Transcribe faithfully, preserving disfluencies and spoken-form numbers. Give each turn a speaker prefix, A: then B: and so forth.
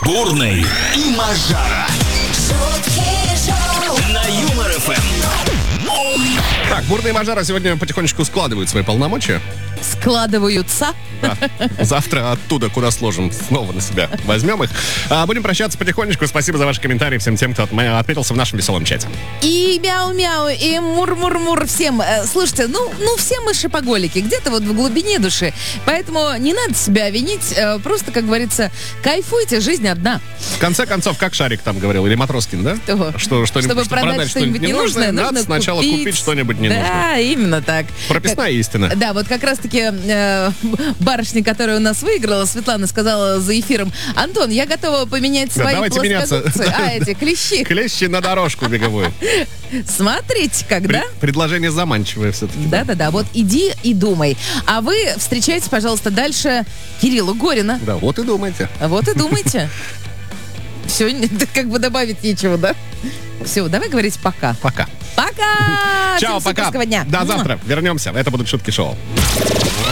A: Бурный и Мажара. На Юмор эф эм.
B: Так, Бурный и Мажара сегодня потихонечку складывают свои полномочия.
C: Складываются.
B: Да. Завтра оттуда, куда сложим, снова на себя возьмем их. А, будем прощаться потихонечку. Спасибо за ваши комментарии всем тем, кто отме- отметился в нашем веселом чате.
C: И мяу-мяу, и мур-мур-мур всем. Э, Слушайте, ну, ну все мы шопоголики, где-то вот в глубине души. Поэтому не надо себя винить. э, Просто, как говорится, кайфуйте, жизнь одна.
B: В конце концов, как Шарик там говорил, или Матроскин, да?
C: Что?
B: Что, что
C: Чтобы продать что-нибудь ненужное, нужно
B: надо сначала купить,
C: купить
B: что-нибудь ненужное.
C: Да, именно так.
B: Прописная истина.
C: Да, вот как раз-таки э, барышня, которая у нас выиграла, Светлана, сказала за эфиром: Антон, я готова поменять
B: Да,
C: свои
B: давайте меняться.
C: плоскогубцы, а эти клещи.
B: Клещи на дорожку беговую.
C: Смотрите, когда...
B: Пред- Предложение заманчивое все-таки.
C: Да-да-да, вот иди и думай. А вы встречайте, пожалуйста, дальше Кирилла Горина.
B: Да, вот и думайте.
C: Вот и думайте. Все, как бы добавить нечего, да? Все, давай говорить пока.
B: Пока.
C: Пока!
B: Чао,
C: Всем
B: пока.
C: суперского дня.
B: До завтра. Вернемся. Это будут шутки шоу.